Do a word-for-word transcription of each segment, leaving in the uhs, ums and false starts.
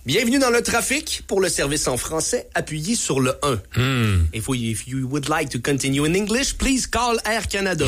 Bienvenue dans le trafic. Pour le service en français, appuyez sur le un. Mm. If, we, if you would like to continue in English, please call Air Canada.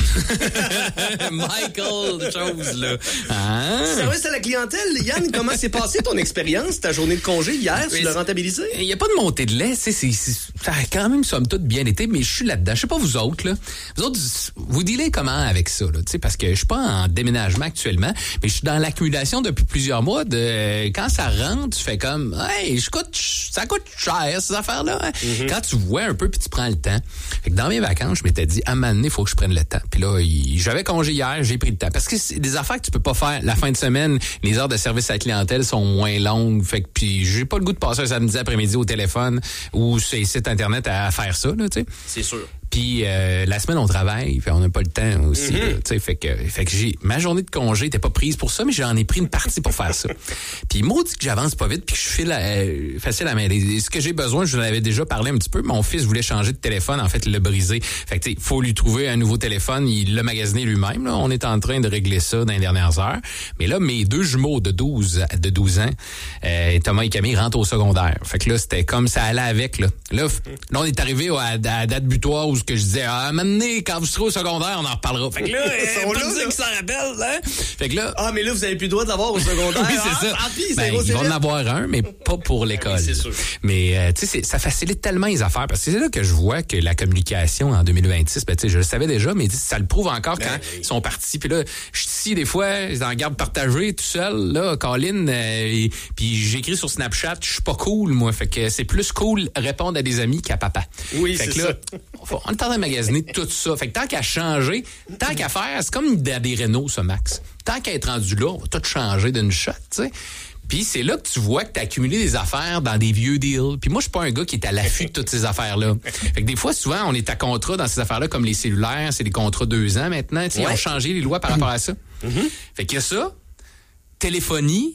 Michael, chose, là. Hein? Service à la clientèle, Yann, comment s'est passée ton expérience, ta journée de congé hier? Tu l'as rentabilisé? Il n'y a pas de montée de lait. C'est, c'est, c'est, ça a quand même, somme toute, bien été, mais je suis là-dedans. Je sais pas vous autres, là. Vous autres, vous dealez comment avec ça, là? T'sais, parce que je suis pas en déménagement actuellement, mais je suis dans l'accumulation depuis plusieurs mois de, quand ça rentre, tu fais comme, hey, je coûte, ça coûte cher, ces affaires-là. Hein? Mm-hmm. Quand tu vois un peu puis tu prends le temps. Fait que dans mes vacances, je m'étais dit, à un moment donné, il faut que je prenne le temps. Puis là, il, j'avais congé hier, j'ai pris le temps. Parce que c'est des affaires que tu peux pas faire la fin de semaine. Les heures de service à la clientèle sont moins longues. Fait que, puis j'ai pas le goût de passer un samedi après-midi au téléphone ou sur les sites Internet à, à faire ça, là, tu sais. C'est sûr. Puis euh, la semaine, on travaille, fait on n'a pas le temps aussi. Mm-hmm. Là, t'sais, fait que, fait que j'ai ma journée de congé n'était pas prise pour ça, mais j'en ai pris une partie pour faire ça. Puis maudit que j'avance pas vite, puis que je file euh, facile à mêler. Ce que j'ai besoin, je vous en avais déjà parlé un petit peu. Mon fils voulait changer de téléphone, en fait, il l'a brisé. Fait que il faut lui trouver un nouveau téléphone. Il l'a magasiné lui-même. Là. On est en train de régler ça dans les dernières heures. Mais là, mes deux jumeaux de douze de douze ans, euh, Thomas et Camille, rentrent au secondaire. Fait que là, c'était comme ça allait avec. Là, là, là on est arrivé à, à la date butoir où ce que je disais, ah, maintenant, quand vous serez au secondaire, on en reparlera. Fait que là, euh, pas dire qu'ils s'en rappellent, hein? Fait que là. Ah, mais là, vous avez plus le droit de l'avoir au secondaire. Oui, c'est ah, ça. Ah, pis, ben, ils vont en avoir un, mais pas pour l'école. Oui, c'est sûr. Mais, euh, tu sais, ça facilite tellement les affaires, parce que c'est là que je vois que la communication en deux mille vingt-six, ben, tu sais, je le savais déjà, mais ça le prouve encore quand ben, oui. ils sont partis. Puis là, je suis ici, des fois, dans garde partagée, tout seul, là, Colin, euh, puis j'écris sur Snapchat, je suis pas cool, moi. Fait que c'est plus cool répondre à des amis qu'à papa. Oui, fait c'est que là, ça. On est en train de magasiner tout ça. Fait que tant qu'à changer, tant qu'à faire, c'est comme des, des Renault, ça, Max. Tant qu'à être rendu là, on va tout changer d'une shot, tu sais. Puis c'est là que tu vois que tu as accumulé des affaires dans des vieux deals. Puis moi, je suis pas un gars qui est à l'affût de toutes ces affaires-là. Fait que des fois, souvent, on est à contrat dans ces affaires-là, comme les cellulaires, c'est des contrats deux ans maintenant. Tu sais, ouais. Ils ont changé les lois par rapport à ça. Mm-hmm. Fait qu'il y a ça, téléphonie,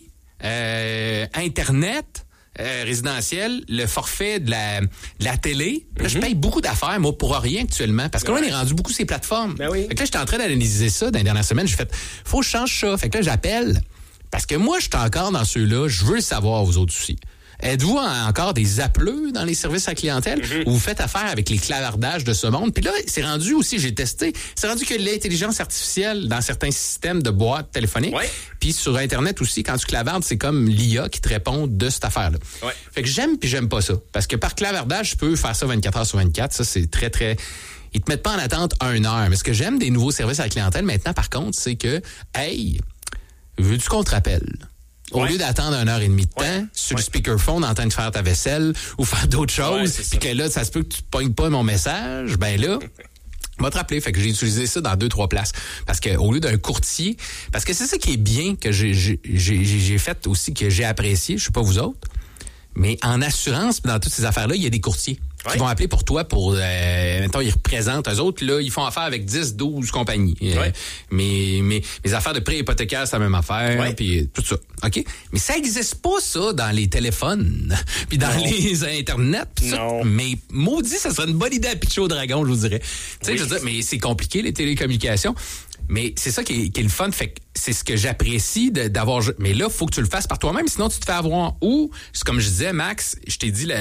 euh, Internet... Euh, résidentiel, le forfait de la, de la télé. Là, mm-hmm. je paye beaucoup d'affaires, moi, pour rien actuellement. Parce que là, on est rendu beaucoup ces plateformes. Ben oui. Fait que là, j'étais en train d'analyser ça dans les dernières semaines. J'ai fait, faut que je change ça. Fait que là, j'appelle. Parce que moi, je suis encore dans ceux-là. Je veux le savoir, vous autres aussi. Êtes-vous encore des appeleux dans les services à la clientèle mm-hmm. ou vous faites affaire avec les clavardages de ce monde? Puis là, c'est rendu aussi, j'ai testé, c'est rendu que l'intelligence artificielle dans certains systèmes de boîtes téléphoniques, ouais. Puis sur Internet aussi, quand tu clavardes, c'est comme l'I A qui te répond de cette affaire-là. Ouais. Fait que j'aime puis j'aime pas ça. Parce que par clavardage, je peux faire ça vingt-quatre heures sur vingt-quatre. Ça, c'est très, très... Ils te mettent pas en attente une heure. Mais ce que j'aime des nouveaux services à la clientèle maintenant, par contre, c'est que, hey, veux-tu qu'on te rappelle? Au ouais. lieu d'attendre une heure et demie de temps, ouais. sur ouais. le speakerphone, en train de faire ta vaisselle ou faire d'autres choses, puis ouais, que là, ça se peut que tu pognes pas mon message, ben là, on va te rappeler. Fait que j'ai utilisé ça dans deux, trois places. Parce que au lieu d'un courtier, parce que c'est ça qui est bien que j'ai, j'ai, j'ai, j'ai fait aussi, que j'ai apprécié, je sais pas vous autres, mais en assurance, dans toutes ces affaires-là, il y a des courtiers. Qui ouais. vont appeler pour toi pour, euh, mettons, ils représentent eux autres, là, ils font affaire avec dix, douze compagnies. Ouais. Euh, mais, mais, mes affaires de prêt hypothécaire, c'est la même affaire, ouais. puis tout ça. OK? Mais ça existe pas, ça, dans les téléphones, puis dans non. les Internet, pis ça. Non. Mais maudit, ça serait une bonne idée à pitcher au dragon, je vous dirais. Tu sais, oui. je veux dire, mais c'est compliqué, les télécommunications. Mais c'est ça qui est, qui est le fun. Fait que c'est ce que j'apprécie de, d'avoir... Mais là, il faut que tu le fasses par toi-même, sinon tu te fais avoir. Ou, c'est comme je disais, Max, je t'ai dit... Le,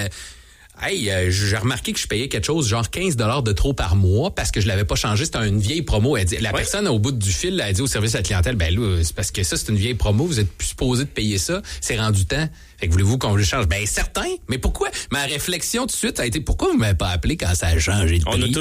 Hey, euh, j'ai remarqué que je payais quelque chose, genre quinze dollars de trop par mois parce que je l'avais pas changé. C'était une vieille promo. Elle dit, la ouais. personne au bout du fil, elle a dit au service à la clientèle, ben là, c'est parce que ça, c'est une vieille promo. Vous êtes plus supposé de payer ça. C'est rendu temps. Fait que voulez-vous qu'on le change? Ben, certain. Mais pourquoi? Ma réflexion tout de suite a été, pourquoi vous m'avez pas appelé quand ça a changé le prix?